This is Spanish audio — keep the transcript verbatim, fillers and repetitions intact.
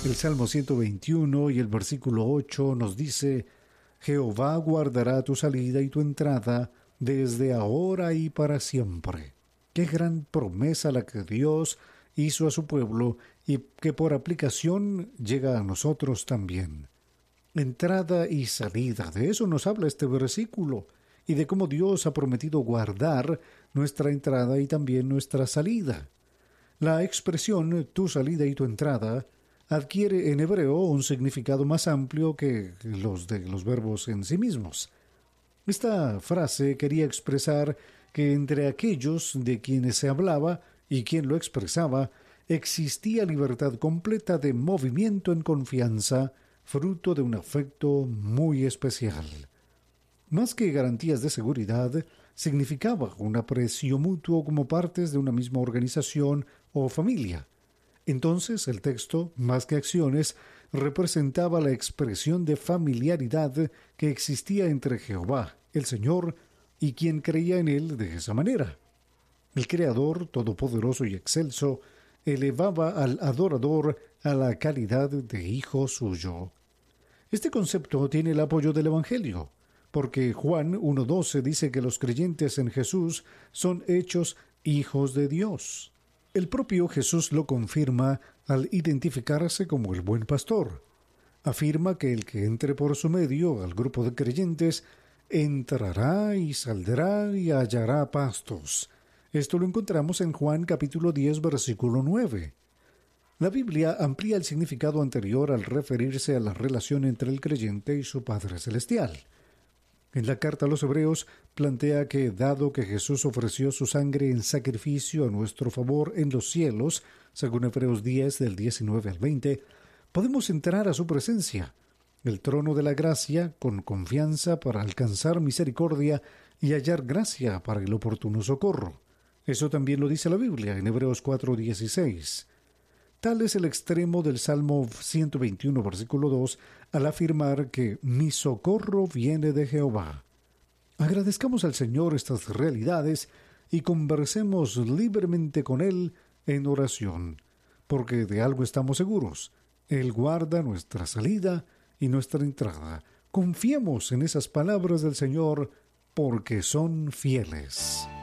El Salmo ciento veintiuno y el versículo ocho nos dice: Jehová guardará tu salida y tu entrada desde ahora y para siempre. Qué gran promesa la que Dios hizo a su pueblo y que por aplicación llega a nosotros también. Entrada y salida, de eso nos habla este versículo, y de cómo Dios ha prometido guardar nuestra entrada y también nuestra salida. La expresión tu salida y tu entrada adquiere en hebreo un significado más amplio que los de los verbos en sí mismos. Esta frase quería expresar que entre aquellos de quienes se hablaba y quien lo expresaba, existía libertad completa de movimiento en confianza, fruto de un afecto muy especial. Más que garantías de seguridad, significaba un aprecio mutuo como partes de una misma organización o familia. Entonces el texto, más que acciones, representaba la expresión de familiaridad que existía entre Jehová, el Señor, y quien creía en él de esa manera. El Creador, todopoderoso y excelso, elevaba al adorador a la calidad de hijo suyo. Este concepto tiene el apoyo del Evangelio, porque Juan uno doce dice que los creyentes en Jesús son hechos hijos de Dios. El propio Jesús lo confirma al identificarse como el buen pastor. Afirma que el que entre por su medio al grupo de creyentes entrará y saldrá y hallará pastos. Esto lo encontramos en Juan capítulo diez, versículo nueve. La Biblia amplía el significado anterior al referirse a la relación entre el creyente y su Padre Celestial. En la carta a los Hebreos plantea que, dado que Jesús ofreció su sangre en sacrificio a nuestro favor en los cielos, según Hebreos diez, del diecinueve al veinte, podemos entrar a su presencia, el trono de la gracia, con confianza para alcanzar misericordia y hallar gracia para el oportuno socorro. Eso también lo dice la Biblia en Hebreos cuatro dieciséis. Tal es el extremo del Salmo ciento veintiuno, versículo dos, al afirmar que mi socorro viene de Jehová. Agradezcamos al Señor estas realidades y conversemos libremente con Él en oración, porque de algo estamos seguros: Él guarda nuestra salida y nuestra entrada. Confiemos en esas palabras del Señor, porque son fieles.